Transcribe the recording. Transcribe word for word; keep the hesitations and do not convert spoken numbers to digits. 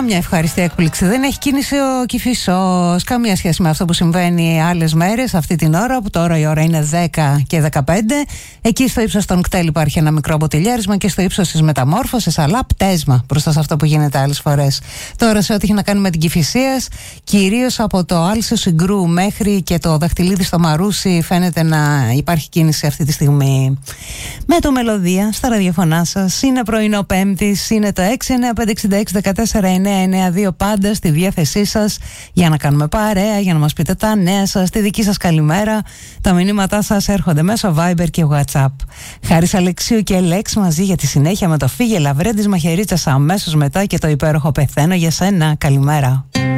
Κάμια ευχάριστη έκπληξη. Δεν έχει κίνηση ο Κηφισός. Καμία σχέση με αυτό που συμβαίνει άλλες μέρες αυτή την ώρα, που τώρα η ώρα είναι δέκα και δεκαπέντε. Εκεί στο ύψος των κτέλ υπάρχει ένα μικρό μποτιλιάρισμα και στο ύψος της μεταμόρφωσης, αλλά πτέσμα μπροστά σε αυτό που γίνεται άλλες φορές. Τώρα, σε ό,τι έχει να κάνει με την Κηφισίας, κυρίως από το Άλσιο Συγκρού μέχρι και το Δαχτυλίδι στο Μαρούσι, φαίνεται να υπάρχει κίνηση αυτή τη στιγμή. Με το Μελωδία στα ραδιοφωνά σας. Είναι πρωινό Πέμπτης, είναι το έξι εννιά πέντε έξι έξι ένα τέσσερα εννιά εννιά δύο, πάντα στη διάθεσή σας για να κάνουμε παρέα, για να μας πείτε τα νέα σας, τη δική σας καλημέρα. Τα μηνύματά σας έρχονται μέσω Viber και WhatsApp. Χάρης Αλεξίου και Λέξ μαζί για τη συνέχεια με το Φύγε Λαβρέντης Μαχαιρίτσας αμέσως μετά και το υπέροχο Πεθαίνω για σένα. Καλημέρα.